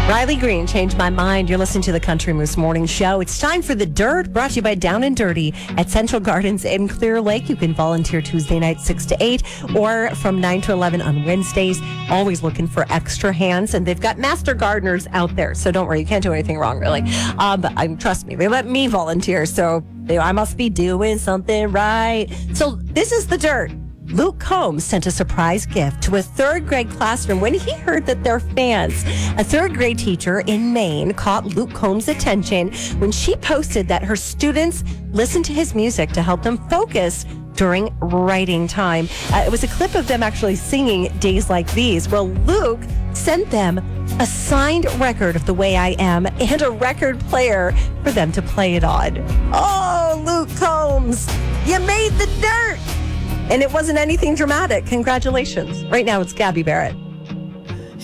Riley Green, Changed My Mind. You're listening to the Country Moose Morning Show. It's time for The Dirt, brought to you by Down and Dirty at Central Gardens in Clear Lake. You can volunteer Tuesday night 6 to 8 or from 9 to 11 on Wednesdays. Always looking for extra hands, and they've got master gardeners out there, so don't worry, you can't do anything wrong, really. But trust me, they let me volunteer, so I must be doing something right. So this is The Dirt. Luke Combs sent a surprise gift to a third grade classroom when he heard that they're fans. A third grade teacher in Maine caught Luke Combs' attention when she posted that her students listen to his music to help them focus during writing time. It was a clip of them actually singing Days Like These. Well, Luke sent them a signed record of The Way I Am and a record player for them to play it on. Oh, Luke Combs, you made the dirt! And it wasn't anything dramatic. Congratulations. Right now, it's Gabby Barrett.